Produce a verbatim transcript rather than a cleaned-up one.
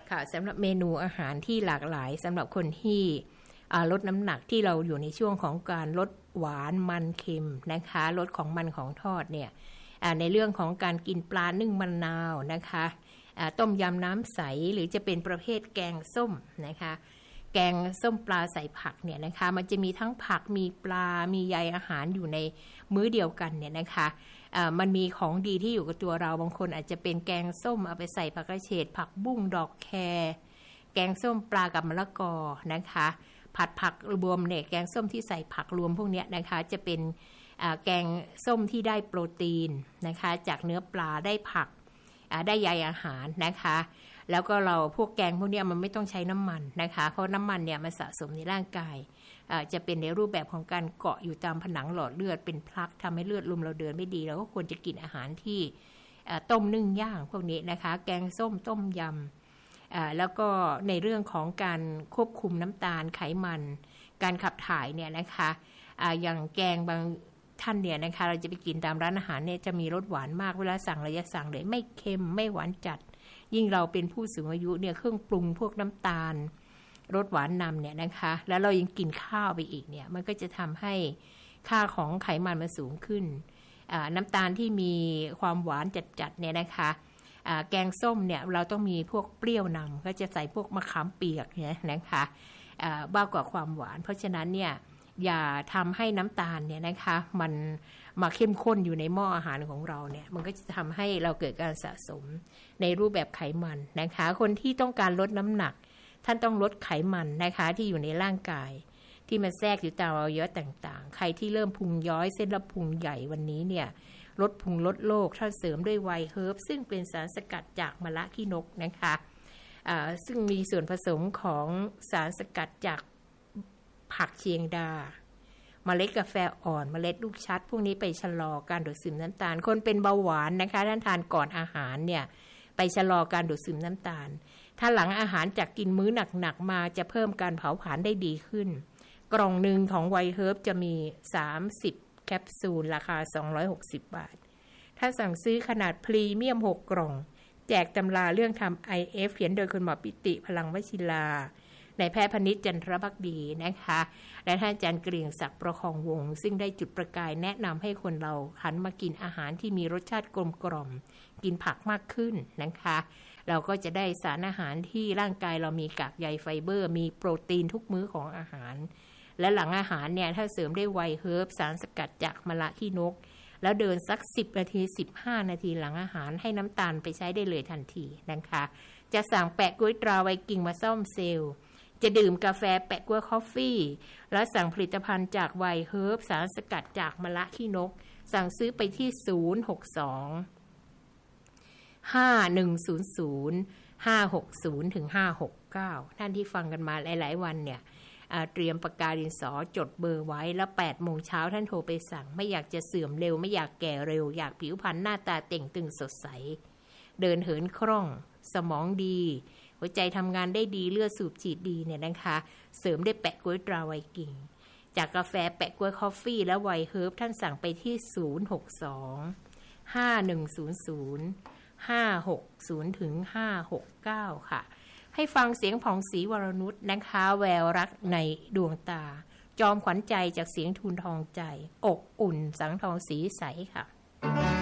ค่ะสำหรับเมนูอาหารที่หลากหลายสำหรับคนที่ลดน้ำหนักที่เราอยู่ในช่วงของการลดหวานมันเค็มนะคะลดของมันของทอดเนี่ยในเรื่องของการกินปลานึ่งมะนาวนะคะต้มยำน้ำใสหรือจะเป็นประเภทแกงส้มนะคะแกงส้มปลาใส่ผักเนี่ยนะคะมันจะมีทั้งผักมีปลามีใยอาหารอยู่ในมื้อเดียวกันเนี่ยนะคะมันมีของดีที่อยู่กับตัวเราบางคนอาจจะเป็นแกงส้มเอาไปใส่ผักกระเฉดผักบุ้งดอกแครแกงส้มปลากับมะละกอนะคะผัดผักรวมเนี่ยแกงส้มที่ใส่ผักรวมพวกนี้นะคะจะเป็นแกงส้มที่ได้โปรตีนนะคะจากเนื้อปลาได้ผักได้ใยอาหารนะคะแล้วก็เราพวกแกงพวกนี้มันไม่ต้องใช้น้ำมันนะคะเพราะน้ำมันเนี่ยมันสะสมในร่างกายจะเป็นในรูปแบบของการเกาะอยู่ตามผนังหลอดเลือดเป็นพลักทำให้เลือดลมเราเดินไม่ดีเราก็ควรจะกินอาหารที่ต้มนึ่งย่างพวกนี้นะคะแกงส้มต้มยำแล้วก็ในเรื่องของการควบคุมน้ำตาลไขมันการขับถ่ายเนี่ยนะคะอย่างแกงบางท่านเนี่ยนะคะเราจะไปกินตามร้านอาหารเนี่ยจะมีรสหวานมากเวลาสั่งเราจะสั่งเลยไม่เค็มไม่หวานจัดยิ่งเราเป็นผู้สูงอายุเนี่ยเครื่องปรุงพวกน้ำตาลรสหวานนำเนี่ยนะคะแล้วเรายังกินข้าวไปอีกเนี่ยมันก็จะทำให้ค่าของไขมันมันสูงขึ้นน้ำตาลที่มีความหวานจัดๆเนี่ยนะคะแกงส้มเนี่ยเราต้องมีพวกเปรี้ยวนำก็จะใส่พวกมะขามเปียกเนี่ยนะคะบ้ากว่าความหวานเพราะฉะนั้นเนี่ยอย่าทำให้น้ำตาลเนี่ยนะคะมันมาเข้มข้นอยู่ในหม้ออาหารของเราเนี่ยมันก็จะทำให้เราเกิดการสะสมในรูปแบบไขมันนะคะคนที่ต้องการลดน้ำหนักท่านต้องลดไขมันนะคะที่อยู่ในร่างกายที่มันแทรกอยู่ตามอวัยวะต่างๆใครที่เริ่มพุงย้อยเส้นและพุงใหญ่วันนี้เนี่ยลดพุงลดโรคท่านเสริมด้วยไวท์เฮิร์บซึ่งเป็นสารสกัดจากมะระขี้นกนะคะซึ่งมีส่วนผสมของสารสกัดจากผักเชียงดาเมล็ดกาแฟอ่อนเมล็ดลูกชัดพวกนี้ไปชะลอการดูดซึมน้ำตาลคนเป็นเบาหวานนะคะท่านทานก่อนอาหารเนี่ยไปชะลอการดูดซึมน้ำตาลถ้าหลังอาหารจากกินมื้อหนักๆมาจะเพิ่มการเผาผลาญได้ดีขึ้นกล่องหนึ่งของไวท์เฮิร์บจะมีสามสิบแคปซูลราคาสองร้อยหกสิบบาทถ้าสั่งซื้อขนาดพรีเมียมหกกล่องแจกตำราเรื่องทำ ไอ เอฟ เขียนโดยคุณหมอปิติพลังวชิราในแพทย์พนิษฐ์จันทรภักดีนะคะและท่านอาจารย์เกรียงศักดิ์ประคองวงศ์ซึ่งได้จุดประกายแนะนำให้คนเราหันมากินอาหารที่มีรสชาติกลมกล่อมกินผักมากขึ้นนะคะเราก็จะได้สารอาหารที่ร่างกายเรามีกากใยไฟเบอร์มีโปรตีนทุกมื้อของอาหารและหลังอาหารเนี่ยถ้าเสริมได้ไวท์เฮิร์บสารสกัดจากมะระขี้นกแล้วเดินสักสิบนาทีสิบห้านาทีหลังอาหารให้น้ำตาลไปใช้ได้เลยทันทีนะคะจะสั่งแปะกล้วยตราไวกิ้งมาซ่อมเซลล์จะดื่มกาแฟแปะกล้วยคอฟฟี่และสั่งผลิตภัณฑ์จากไวท์เฮิร์บสารสกัดจากมะระขี้นกสั่งซื้อไปที่ศูนย์ หก สอง ห้า หนึ่ง ศูนย์ ศูนย์ ห้า หก ศูนย์ ถึง ห้า หก เก้าท่านที่ฟังกันมาหลายๆวันเนี่ยเตรียมปากกาดินสอจดเบอร์ไว้แล้วแปดโมงเช้าท่านโทรไปสั่งไม่อยากจะเสื่อมเร็วไม่อยากแก่เร็วอยากผิวพรรณหน้าตาเต่งตึงสดใสเดินเหินคล่องสมองดีหัวใจทำงานได้ดีเลือดสูบฉีดดีเนี่ยนะคะเสริมได้แปะกล้วยตราไวกิ้งจากกาแฟแปะกล้วยคอฟฟี่และไวท์เฮิร์บท่านสั่งไปที่ศูนย์ หก สอง ห้า หนึ่ง ศูนย์ ศูนย์ ห้า หก ศูนย์ ถึง ห้า หก เก้าค่ะให้ฟังเสียงผ่องศรีวรนุชนะคะแววรักในดวงตาจอมขวัญใจจากเสียงทูลทองใจอกอุ่นสังทองสีใสค่ะ